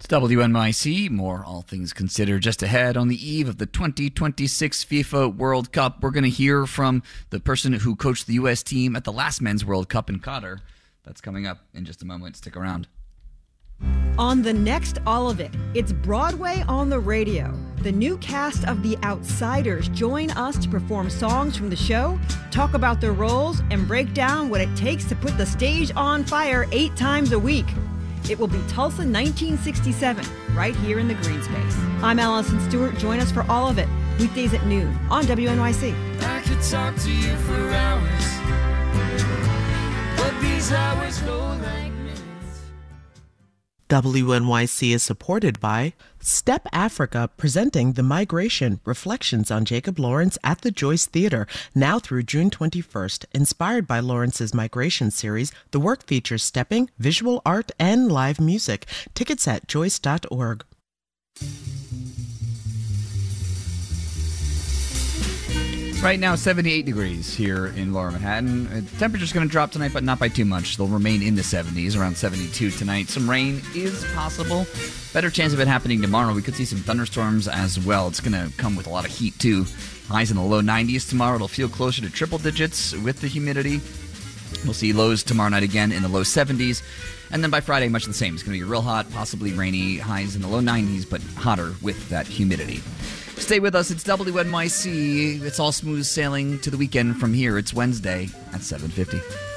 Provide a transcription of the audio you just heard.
It's WNYC, more All Things Considered just ahead on the eve of the 2026 FIFA World Cup. We're going to hear from the person who coached the U.S. team at the last Men's World Cup in Qatar. That's coming up in just a moment. Stick around. On the next All of It, it's Broadway on the Radio. The new cast of The Outsiders join us to perform songs from the show, talk about their roles, and break down what it takes to put the stage on fire 8 times a week. It will be Tulsa 1967, right here in the Green Space. I'm Allison Stewart. Join us for All of It, weekdays at noon on WNYC. I could talk to you for hours, but these hours go like minutes. WNYC is supported by Step Africa, presenting The Migration, Reflections on Jacob Lawrence at the Joyce Theater, now through June 21st. Inspired by Lawrence's migration series, the work features stepping, visual art, and live music. Tickets at joyce.org. Right now, 78 degrees here in Lower Manhattan. Temperature's going to drop tonight, but not by too much. They'll remain in the 70s, around 72 tonight. Some rain is possible. Better chance of it happening tomorrow. We could see some thunderstorms as well. It's going to come with a lot of heat, too. Highs in the low 90s tomorrow. It'll feel closer to triple digits with the humidity. We'll see lows tomorrow night again in the low 70s. And then by Friday, much the same. It's going to be real hot, possibly rainy. Highs in the low 90s, but hotter with that humidity. Stay with us. It's WNYC. It's all smooth sailing to the weekend from here. It's Wednesday at 7:50.